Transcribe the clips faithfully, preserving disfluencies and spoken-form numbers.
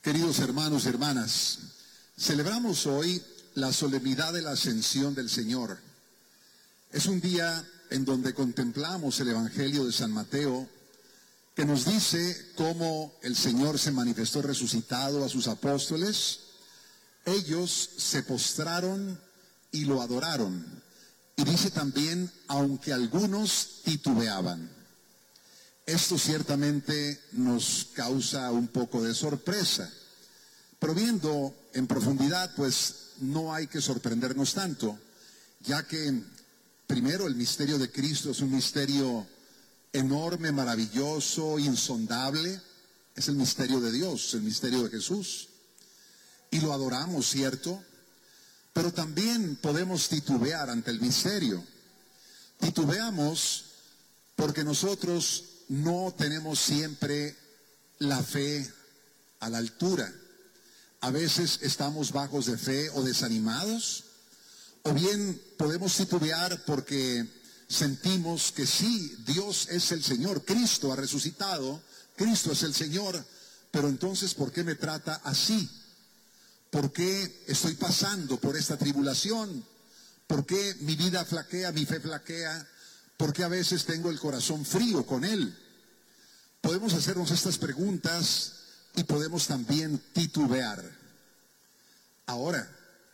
Queridos hermanos y hermanas, celebramos hoy la solemnidad de la Ascensión del Señor. Es un día en donde contemplamos el Evangelio de San Mateo, que nos dice cómo el Señor se manifestó resucitado a sus apóstoles. Ellos se postraron y lo adoraron. Y dice también, aunque algunos titubeaban. Esto ciertamente nos causa un poco de sorpresa, pero viendo en profundidad, pues no hay que sorprendernos tanto, ya que primero el misterio de Cristo es un misterio enorme, maravilloso, insondable. Es el misterio de Dios, el misterio de Jesús, y lo adoramos, ¿cierto? Pero también podemos titubear ante el misterio. Titubeamos porque nosotros no tenemos siempre la fe a la altura. A veces estamos bajos de fe o desanimados, o bien podemos titubear porque sentimos que sí, Dios es el Señor, Cristo ha resucitado, Cristo es el Señor, pero entonces ¿por qué me trata así? ¿Por qué estoy pasando por esta tribulación? ¿Por qué mi vida flaquea, mi fe flaquea? ¿Por qué a veces tengo el corazón frío con Él? Podemos hacernos estas preguntas y podemos también titubear. Ahora,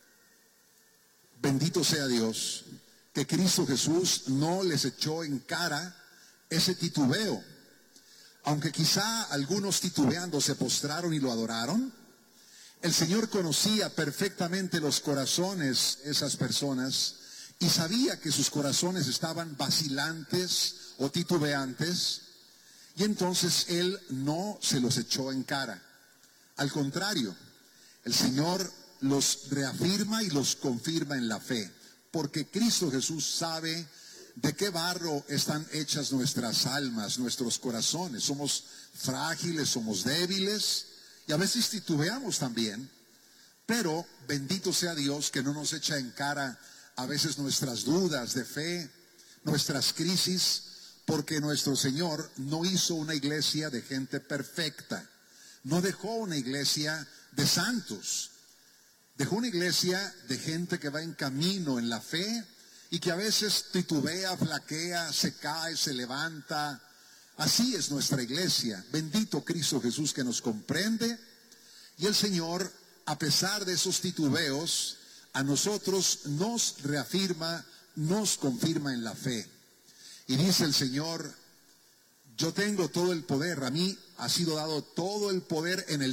bendito sea Dios, que Cristo Jesús no les echó en cara ese titubeo. Aunque quizá algunos titubeando se postraron y lo adoraron, el Señor conocía perfectamente los corazones de esas personas y sabía que sus corazones estaban vacilantes o titubeantes, y entonces Él no se los echó en cara. Al contrario, el Señor los reafirma y los confirma en la fe, porque Cristo Jesús sabe de qué barro están hechas nuestras almas, nuestros corazones. Somos frágiles, somos débiles y a veces titubeamos también, pero bendito sea Dios que no nos echa en cara a veces nuestras dudas de fe, nuestras crisis, porque nuestro Señor no hizo una iglesia de gente perfecta, no dejó una iglesia de santos, dejó una iglesia de gente que va en camino en la fe y que a veces titubea, flaquea, se cae, se levanta. Así es nuestra iglesia. Bendito Cristo Jesús que nos comprende, y el Señor, a pesar de esos titubeos, a nosotros nos reafirma, nos confirma en la fe. Y dice el Señor: yo tengo todo el poder, a mí ha sido dado todo el poder en el